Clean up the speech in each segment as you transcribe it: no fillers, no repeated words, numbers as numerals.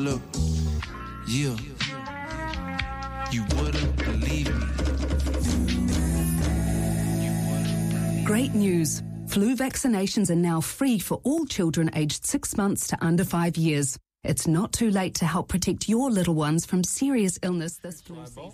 look, yeah, you wouldn't believe me. Great news. Flu vaccinations are now free for all children aged 6 months to under 5 years. It's not too late to help protect your little ones from serious illness this flu season.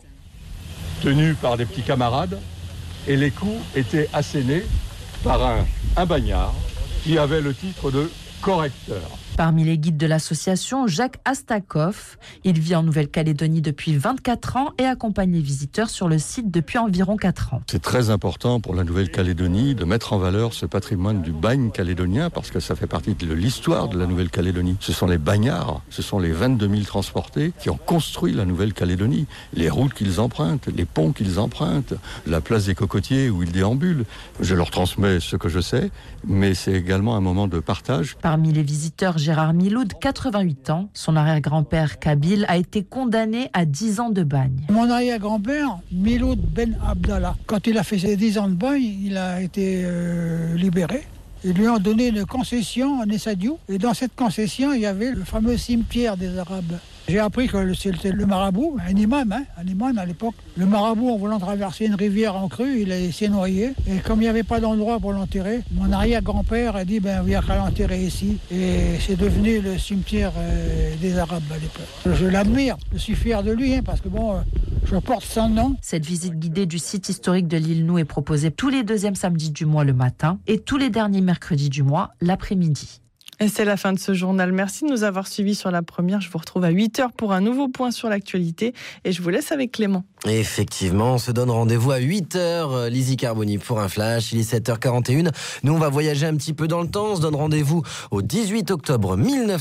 Tenu par des petits camarades, et les coups étaient assénés par un bagnard qui avait le titre de correcteur. Parmi les guides de l'association, Jacques Astakov. Il vit en Nouvelle-Calédonie depuis 24 ans et accompagne les visiteurs sur le site depuis environ 4 ans. C'est très important pour la Nouvelle-Calédonie de mettre en valeur ce patrimoine du bagne calédonien parce que ça fait partie de l'histoire de la Nouvelle-Calédonie. Ce sont les bagnards, ce sont les 22 000 transportés qui ont construit la Nouvelle-Calédonie. Les routes qu'ils empruntent, les ponts qu'ils empruntent, la place des Cocotiers où ils déambulent. Je leur transmets ce que je sais, mais c'est également un moment de partage. Parmi les visiteurs, Gérard Miloud, 88 ans. Son arrière-grand-père Kabil a été condamné à 10 ans de bagne. Mon arrière-grand-père, Miloud Ben Abdallah, quand il a fait ses 10 ans de bagne, il a été libéré. Ils lui ont donné une concession en Essadio. Et dans cette concession, il y avait le fameux cimetière des Arabes. J'ai appris que c'était le marabout, un imam à l'époque. Le marabout, en voulant traverser une rivière en crue, il s'est noyé. Et comme il n'y avait pas d'endroit pour l'enterrer, mon arrière-grand-père a dit, il n'y a qu'à l'enterrer ici. Et c'est devenu le cimetière des Arabes à l'époque. Je l'admire, je suis fier de lui, parce que je porte son nom. Cette visite guidée du site historique de l'île Nou est proposée tous les 2e samedis du mois le matin et tous les derniers mercredis du mois l'après-midi. Et c'est la fin de ce journal. Merci de nous avoir suivis sur la première. Je vous retrouve à 8h pour un nouveau point sur l'actualité. Et je vous laisse avec Clément. Effectivement, on se donne rendez-vous à 8h, Lizzie Carboni pour un flash. Il est 7h41. Nous, on va voyager un petit peu dans le temps. On se donne rendez-vous au 18 octobre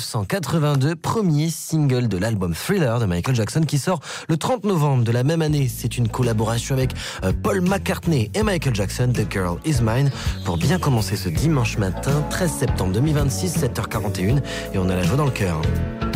1982. Premier single de l'album Thriller de Michael Jackson qui sort le 30 novembre de la même année. C'est une collaboration avec Paul McCartney et Michael Jackson, The Girl Is Mine. Pour bien commencer ce dimanche matin, 13 septembre 2026, 7h41. Et on a la joie dans le cœur.